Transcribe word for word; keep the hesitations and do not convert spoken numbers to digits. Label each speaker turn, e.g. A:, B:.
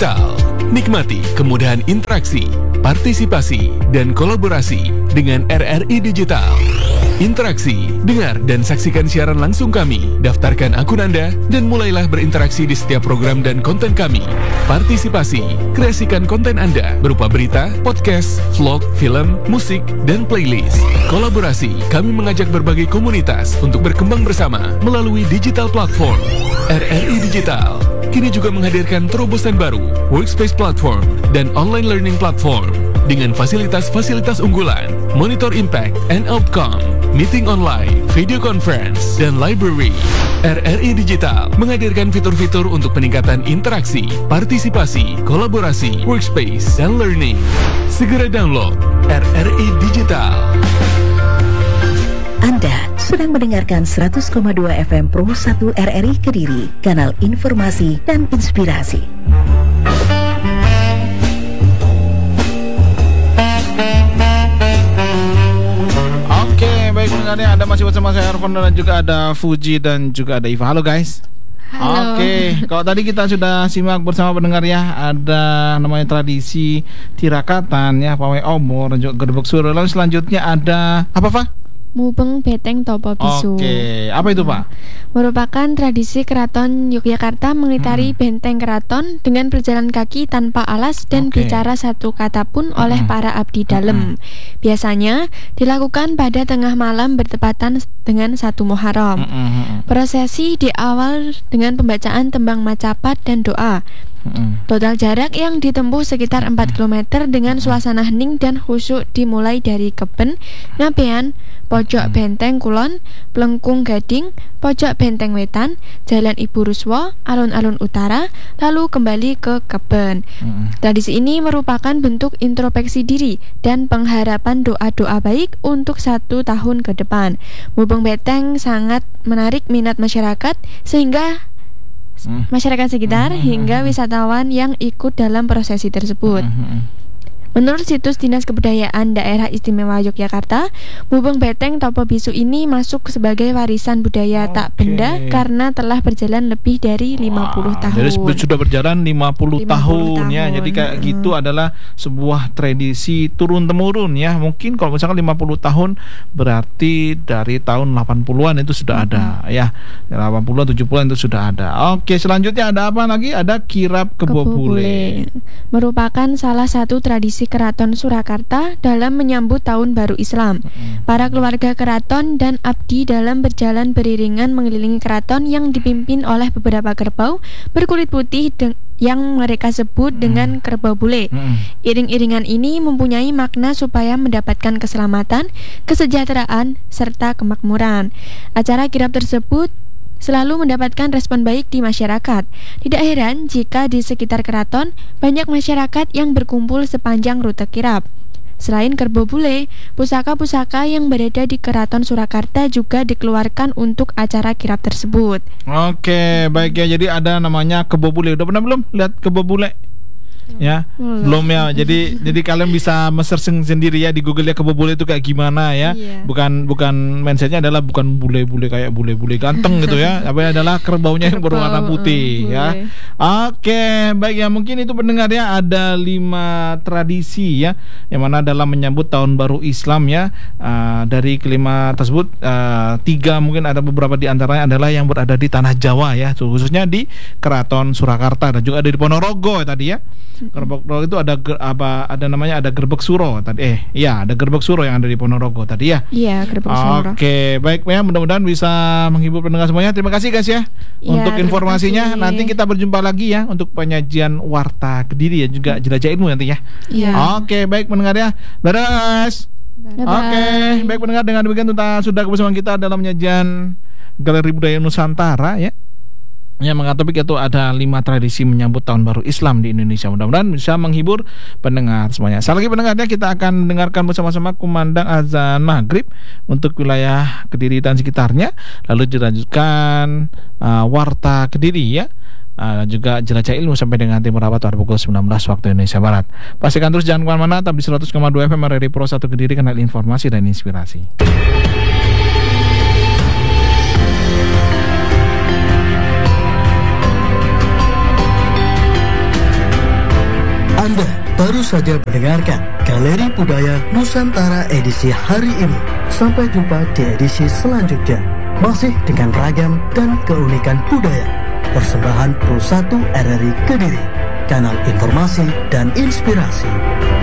A: Digital. Nikmati kemudahan interaksi, partisipasi, dan kolaborasi dengan R R I Digital. Interaksi, dengar dan saksikan siaran langsung kami, daftarkan akun Anda, dan mulailah berinteraksi di setiap program dan konten kami. Partisipasi, kreasikan konten Anda berupa berita, podcast, vlog, film, musik, dan playlist. Kolaborasi, kami mengajak berbagai komunitas untuk berkembang bersama melalui digital platform. R R I Digital kini juga menghadirkan terobosan baru, workspace platform, dan online learning platform dengan fasilitas-fasilitas unggulan, monitor impact and outcome, meeting online, video conference, dan library. R R I Digital menghadirkan fitur-fitur untuk peningkatan interaksi, partisipasi, kolaborasi, workspace, dan learning. Segera download R R I Digital.
B: Anda sedang mendengarkan seratus koma dua F M Pro satu R R I Kediri, kanal informasi dan inspirasi.
C: Oke, baik pendengarnya, ada masih bersama saya Arfon dan juga ada Fuji dan juga ada Iva. Halo guys.
D: Halo.
C: Oke, kalau tadi kita sudah simak bersama pendengar ya, ada namanya tradisi tirakatan ya, pawai obor dan juga gerbek suro. Lalu selanjutnya ada apa, Pak?
D: Mubeng Beteng Topo Bisu.
C: Oke, apa itu Pak?
D: Merupakan tradisi keraton Yogyakarta mengitari hmm. benteng keraton dengan berjalan kaki tanpa alas dan
C: Oke.
D: bicara satu kata pun oleh
C: Hmm.
D: para abdi dalem. Biasanya dilakukan pada tengah malam bertepatan dengan satu Muharram.
C: Hmm.
D: Prosesi diawal dengan pembacaan tembang macapat dan doa.
C: Hmm.
D: Total jarak yang ditempuh sekitar empat kilometer dengan suasana hening dan khusyuk dimulai dari Keben, Ngabean, Pojok Benteng Kulon, Plengkung Gading, Pojok Benteng Wetan, Jalan Ibu Ruswo, Alun-alun Utara, lalu kembali ke Keben.
C: Hmm.
D: Tradisi ini merupakan bentuk introspeksi diri dan pengharapan doa-doa baik untuk satu tahun ke depan. Mubeng Beteng sangat menarik minat masyarakat sehingga
C: Hmm.
D: masyarakat sekitar
C: Hmm.
D: hingga wisatawan yang ikut dalam prosesi tersebut.
C: Hmm.
D: Menurut situs Dinas Kebudayaan Daerah Istimewa Yogyakarta, Mubeng Beteng Topo Bisu ini masuk sebagai warisan budaya
C: Oke.
D: tak benda karena telah berjalan lebih dari lima puluh
C: Wah,
D: tahun.
C: Jadi sudah berjalan lima puluh,
D: lima puluh
C: tahun ya.
D: tahun.
C: Jadi kayak
D: Hmm.
C: gitu adalah sebuah tradisi turun temurun ya. Mungkin kalau misalkan lima puluh tahun berarti dari tahun delapan puluhan itu sudah ada ya. delapan puluhan tujuh puluhan itu sudah ada. Oke, selanjutnya ada apa lagi? Ada kirap kebo bule.
D: Merupakan salah satu tradisi Keraton Surakarta dalam menyambut tahun baru Islam. Para keluarga keraton dan abdi dalam berjalan beriringan mengelilingi keraton yang dipimpin oleh beberapa kerbau berkulit putih de- yang mereka sebut dengan kerbau bule.
C: Hmm.
D: Iring-iringan ini mempunyai makna supaya mendapatkan keselamatan, kesejahteraan, serta kemakmuran. Acara kirap tersebut selalu mendapatkan respon baik di masyarakat. Tidak heran jika di sekitar keraton banyak masyarakat yang berkumpul sepanjang rute kirap. Selain kerbau bule, pusaka-pusaka yang berada di Keraton Surakarta juga dikeluarkan untuk acara kirap tersebut.
C: Oke, baik ya. Jadi ada namanya kebo bule. Udah pernah belum lihat kebo bule? Ya,
D: Belum.
C: belum ya. Jadi jadi kalian bisa searching sendiri ya di Google ya kebo bule itu kayak gimana ya.
D: Iya.
C: Bukan bukan mindsetnya adalah bukan bule-bule kayak bule-bule ganteng gitu ya. Tapi adalah kerbaunya yang berwarna
D: Kerbau,
C: putih
D: eh,
C: ya.
D: bule.
C: Oke, baik ya. Mungkin itu pendengar ya, ada lima tradisi ya yang mana dalam menyambut tahun baru Islam ya. Uh, dari kelima tersebut uh, tiga mungkin ada beberapa di antaranya adalah yang berada di tanah Jawa ya, khususnya di Keraton Surakarta dan juga ada di Ponorogo ya, tadi ya. Gerbek Suro itu ada ger, apa ada namanya ada gerbek suro tadi eh iya ada gerbek suro yang ada di Ponorogo tadi ya.
D: Iya, gerbek suro.
C: Oke, baik ya, mudah-mudahan bisa menghibur pendengar semuanya. Terima kasih guys ya,
D: Ya,
C: untuk
D: terima
C: informasinya.
D: kasih.
C: Nanti kita berjumpa lagi ya untuk penyajian Warta Kediri dan juga jelajah ilmu nanti ya.
D: Iya.
C: Oke, baik pendengar ya. Dadah guys.
D: Bye-bye.
C: Oke, baik pendengar, dengan demikian kita sudah kebersamaan kita dalam penyajian Galeri Budaya Nusantara ya. Yang mengangkat topik itu ada lima tradisi menyambut tahun baru Islam di Indonesia. Mudah-mudahan bisa menghibur pendengar semuanya. Sekali lagi pendengarnya, kita akan mendengarkan bersama-sama kumandang azan maghrib untuk wilayah Kediri dan sekitarnya. Lalu dilanjutkan uh, Warta Kediri ya. Uh, dan juga jelajah ilmu sampai dengan timur abad pada pukul sembilan belas waktu Indonesia Barat. Pastikan terus jangan kemana-mana, tetap di seratus koma dua F M R R I Pro satu Kediri, kanal informasi dan inspirasi.
E: baru saja mendengarkan Galeri Budaya Nusantara edisi hari ini. Sampai jumpa di edisi selanjutnya, masih dengan ragam dan keunikan budaya. Persembahan Pro satu R R I Kediri, kanal informasi dan inspirasi.